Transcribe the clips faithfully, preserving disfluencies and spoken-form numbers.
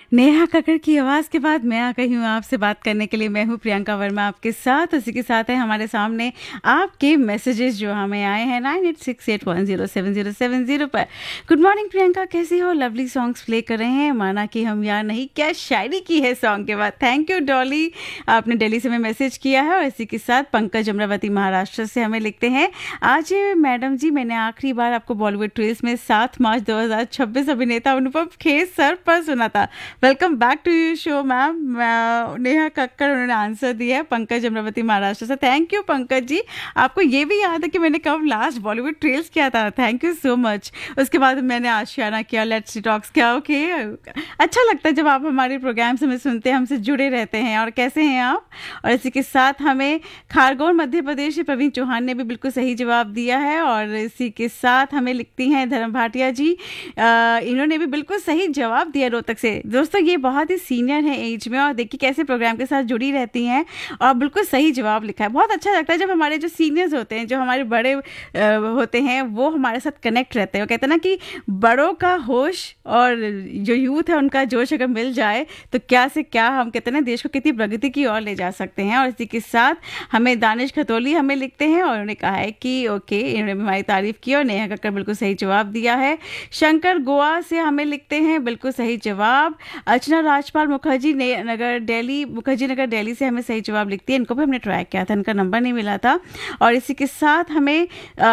नेहा कक्कड़ की आवाज़ के बाद मैं आ गई हूँ आपसे बात करने के लिए। मैं हूँ प्रियंका वर्मा आपके साथ। उसी के साथ है हमारे सामने आपके मैसेजेस जो हमें आए हैं nine eight six eight one zero seven zero seven zero पर। गुड मॉर्निंग प्रियंका, कैसी हो? लवली सॉन्ग्स प्ले कर रहे हैं, माना कि हम यार नहीं, क्या शायरी की है सॉन्ग के बाद। थैंक यू डॉली, आपने दिल्ली से हमें मैसेज किया है। और इसी के साथ पंकज अमरावती महाराष्ट्र से हमें लिखते हैं, आज मैडम जी मैंने आखिरी बार आपको बॉलीवुड ट्रेल्स में सात मार्च दो हज़ार छब्बीस अभिनेता अनुपम खेर सर पर सुना था। Welcome back to you show ma'am. Neha Kakkar उन्होंने आंसर दिया है पंकज अमरावती महाराष्ट्र से। थैंक यू पंकज जी, आपको ये भी याद है कि मैंने कब लास्ट बॉलीवुड ट्रेल्स किया था। Thank you so much. उसके बाद मैंने आशियाना किया, लेट्स टॉक्स किया। ओके, अच्छा लगता है जब आप हमारे प्रोग्राम से हमें सुनते हैं, हमसे जुड़े रहते हैं। और कैसे हैं आप? और इसी के साथ हमें खारगोन मध्य प्रदेश से प्रवीण चौहान ने भी बिल्कुल सही जवाब दिया है। और इसी के साथ हमें लिखती हैं धर्म भाटिया जी, इन्होंने भी बिल्कुल सही जवाब दिया रोहतक से। दोस्तों ये बहुत ही सीनियर है एज में, और देखिए कैसे प्रोग्राम के साथ जुड़ी रहती हैं और बिल्कुल सही जवाब लिखा है। बहुत अच्छा लगता है जब हमारे जो सीनियर्स होते हैं, जो हमारे बड़े होते हैं, वो हमारे साथ कनेक्ट रहते हैं। वो कहते हैं ना कि बड़ों का होश और जो यूथ है उनका जोश अगर मिल जाए तो क्या से क्या हम कहते हैं ना देश को कितनी प्रगति की ओर ले जा सकते हैं। और इसी के साथ हमें दानिश खतौली हमें लिखते हैं और उन्होंने कहा है कि ओके, इन्होंने हमारी तारीफ की और नेहा कक्कड़ बिल्कुल सही जवाब दिया है। शंकर गोवा से हमें लिखते हैं बिल्कुल सही जवाब। अर्चना राजपाल मुखर्जी नगर दिल्ली मुखर्जी नगर दिल्ली से हमें सही जवाब लिखती है। इनको भी हमने ट्राई किया था, इनका नंबर नहीं मिला था। और इसी के साथ हमें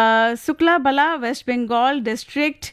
शुक्ला बला वेस्ट बंगाल डिस्ट्रिक्ट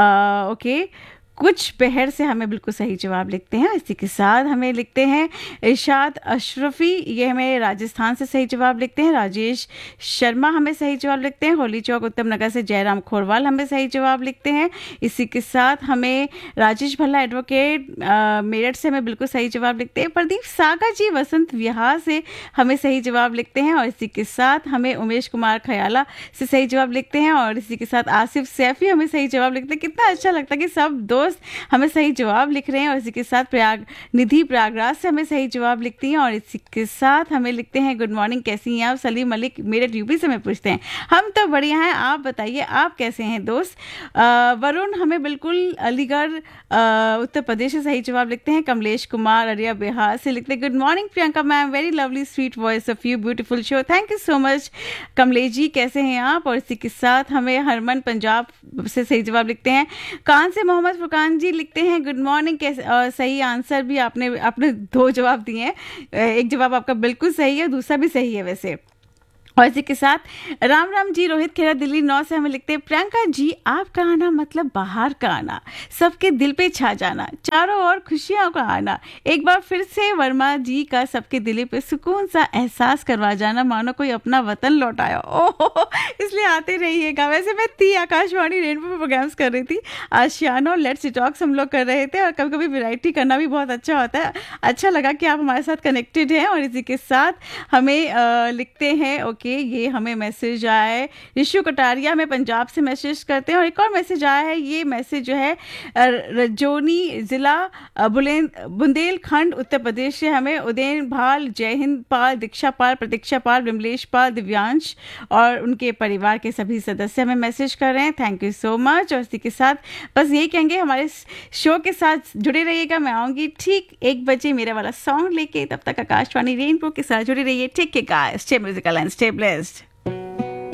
ओके कुछ बहर से हमें बिल्कुल सही जवाब लिखते हैं। इसी के साथ हमें लिखते हैं इरशाद अशरफी, ये हमें राजस्थान से सही जवाब लिखते हैं। राजेश शर्मा हमें सही जवाब लिखते हैं। होली चौक उत्तम नगर से जयराम खोरवाल हमें सही जवाब लिखते हैं। इसी के साथ हमें राजेश भल्ला एडवोकेट मेरठ से हमें बिल्कुल सही जवाब लिखते हैं। प्रदीप सागर जी वसंत विहार से हमें सही जवाब लिखते हैं। और इसी के साथ हमें उमेश कुमार खयाला से सही जवाब लिखते हैं। और इसी के साथ आसिफ सैफी हमें सही जवाब लिखते हैं। कितना अच्छा लगता है कि सब दो हमें सही जवाब लिख रहे हैं। और इसी के साथ प्रयाग निधि प्रयागराज से हमें सही जवाब लिखती हैं। और इसी के साथ हमें लिखते हैं गुड मॉर्निंग, कैसी हैं आप? सलीम मलिक मेरठ यूपी से हमें पूछते हैं। हम तो बढ़िया हैं, आप बताइए आप कैसे हैं दोस्त? वरुण हमें बिल्कुल अलीगढ़ उत्तर प्रदेश से सही जवाब लिखते हैं। कमलेश कुमार अरिया बिहार से लिखते हैं good morning Priyanka ma'am, very lovely sweet voice of you, beautiful show. Thank you so much Kamlesh ji, कैसे हैं आप? और इसी के साथ हमें हरमन पंजाब से सही जवाब लिखते हैं। कान से मोहम्मद फुरकान जी लिखते हैं गुड मॉर्निंग, कैसे? और सही आंसर भी आपने आपने दो जवाब दिए हैं। एक जवाब आपका बिल्कुल सही है, दूसरा भी सही है वैसे। और इसी के साथ राम राम जी रोहित खेरा दिल्ली नौ से हमें लिखते हैं प्रियंका जी, आपका आना मतलब बाहर का आना, सबके दिल पे छा जाना, चारों ओर खुशियों का आना, एक बार फिर से वर्मा जी का सबके दिल पे सुकून सा एहसास करवा जाना, मानो कोई अपना वतन लौट आया। ओह, इसलिए आते रहिएगा। वैसे मैं थी आकाशवाणी रेनबो पे प्रोग्राम्स कर रही थी, आशियाना और लेट्स टॉक्स हम लोग कर रहे थे। और कभी कभी वैरायटी करना भी बहुत अच्छा होता है। अच्छा लगा कि आप हमारे साथ कनेक्टेड हैं। और इसी के साथ हमें आ, लिखते हैं ओके के ये हमें मैसेज आया है, ऋषु कटारिया हमें पंजाब से मैसेज करते हैं। और एक और मैसेज आया है, ये मैसेज जो है रजौनी जिला बुंदेलखंड उत्तर प्रदेश से हमें उदयन भाल, जय हिंद पाल, दीक्षा पाल, प्रतीक्षा पाल, विमलेश पाल, दिव्यांश और उनके परिवार के सभी सदस्य हमें मैसेज कर रहे हैं। Thank you so much. और इसी के साथ बस यही कहेंगे हमारे शो के साथ जुड़े रहिएगा। मैं आऊँगी ठीक एक बजे मेरा वाला सॉन्ग लेके, तब तक आकाशवाणी रेनबो के साथ जुड़े रहिए। ठीक है guys, stay musical and stay blessed.